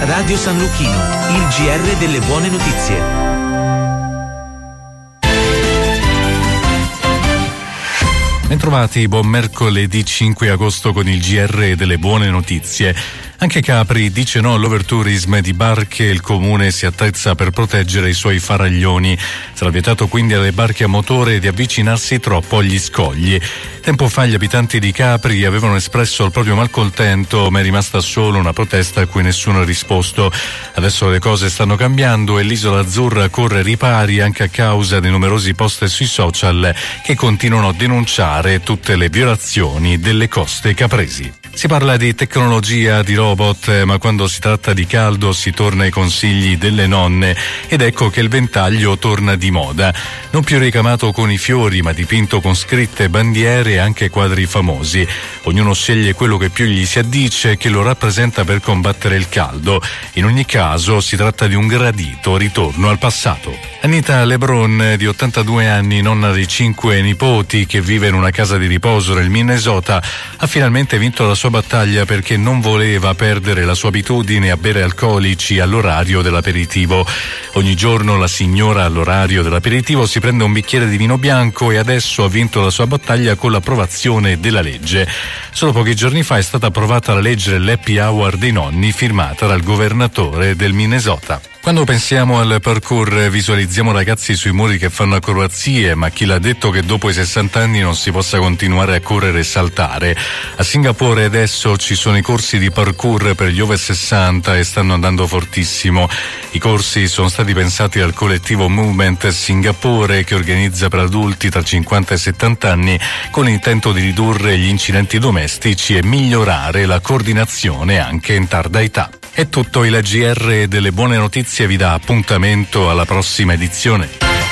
Radio San Lucchino, il GR delle buone notizie. Bentrovati, buon mercoledì 5 agosto con il GR delle buone notizie. Anche Capri dice no all'overtourism di barche e il comune si attrezza per proteggere i suoi faraglioni. Sarà vietato quindi alle barche a motore di avvicinarsi troppo agli scogli. Tempo fa gli abitanti di Capri avevano espresso il proprio malcontento, ma è rimasta solo una protesta a cui nessuno ha risposto. Adesso le cose stanno cambiando e l'isola azzurra corre ripari anche a causa dei numerosi post sui social che continuano a denunciare tutte le violazioni delle coste capresi. Si parla di tecnologia, di robot, ma quando si tratta di caldo si torna ai consigli delle nonne ed ecco che il ventaglio torna di moda. Non più ricamato con i fiori, ma dipinto con scritte, bandiere e anche quadri famosi. Ognuno sceglie quello che più gli si addice e che lo rappresenta per combattere il caldo. In ogni caso si tratta di un gradito ritorno al passato. Anita Lebron, di 82 anni, nonna di 5 nipoti, che vive in una casa di riposo nel Minnesota, ha finalmente vinto la sua battaglia perché non voleva perdere la sua abitudine a bere alcolici all'orario dell'aperitivo. Ogni giorno la signora all'orario dell'aperitivo si prende un bicchiere di vino bianco e adesso ha vinto la sua battaglia con l'approvazione della legge. Solo pochi giorni fa è stata approvata la legge dell'happy hour dei nonni firmata dal governatore del Minnesota. Quando pensiamo al parkour visualizziamo ragazzi sui muri che fanno acrobazie, ma chi l'ha detto che dopo i 60 anni non si possa continuare a correre e saltare? A Singapore adesso ci sono i corsi di parkour per gli over 60 e stanno andando fortissimo. I corsi sono stati pensati dal collettivo Movement Singapore, che organizza per adulti tra 50 e 70 anni con l'intento di ridurre gli incidenti domestici e migliorare la coordinazione anche in tarda età. È tutto, il GR delle buone notizie vi dà appuntamento alla prossima edizione.